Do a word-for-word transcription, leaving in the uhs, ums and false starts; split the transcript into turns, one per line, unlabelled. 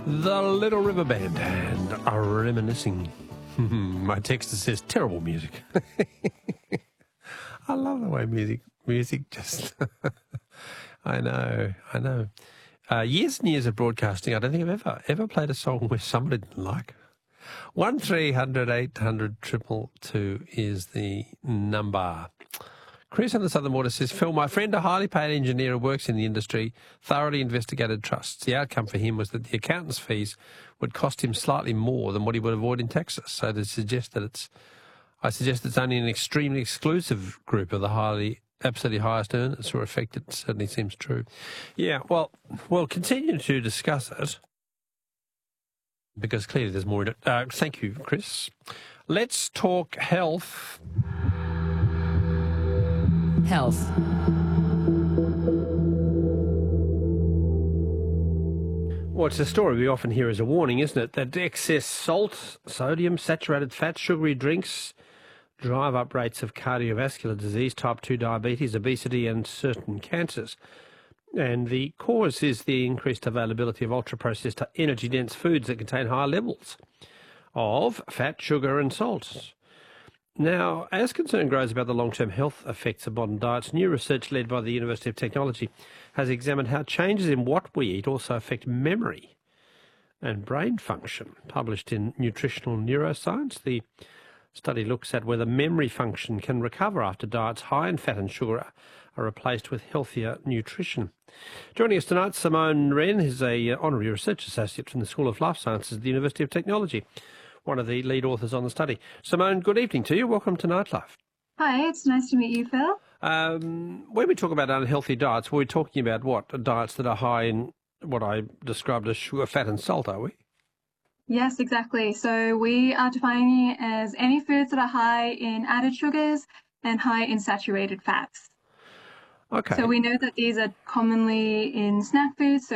The Little River Band and are reminiscing. My texter says terrible music. I love the way music music just I know, I know. Uh, years and years of broadcasting, I don't think I've ever ever played a song where somebody didn't like. One three hundred eight hundred triple two is the number. Chris on the Southern Water says, Phil, my friend, a highly paid engineer who works in the industry, thoroughly investigated trusts. The outcome for him was that the accountant's fees would cost him slightly more than what he would avoid in Texas. So to suggest that it's, I suggest it's only an extremely exclusive group of the highly, absolutely highest earners who are affected. Certainly seems true. Yeah, well, we'll continue to discuss it because clearly there's more in it. Uh, thank you, Chris. Let's talk health.
Health.
Well, it's a story we often hear as a warning, isn't it? That excess salt, sodium, saturated fat, sugary drinks drive up rates of cardiovascular disease, type two diabetes, obesity and certain cancers. And the cause is the increased availability of ultra-processed energy-dense foods that contain high levels of fat, sugar and salt. Now, as concern grows about the long-term health effects of modern diets, new research led by the University of Technology has examined how changes in what we eat also affect memory and brain function. Published in Nutritional Neuroscience, the study looks at whether memory function can recover after diets high in fat and sugar are replaced with healthier nutrition. Joining us tonight, Simone Wren is a honorary research associate from the School of Life Sciences at the University of Technology, one of the lead authors on the study. Simone, good evening to you. Welcome to Nightlife.
Hi, it's nice to meet you, Phil.
Um, when we talk about unhealthy diets, we're talking about what? Diets that are high in what I described as sugar, fat and salt, are we?
Yes, exactly. So we are defining it as any foods that are high in added sugars and high in saturated fats.
Okay.
So we know that these are commonly in snack foods, so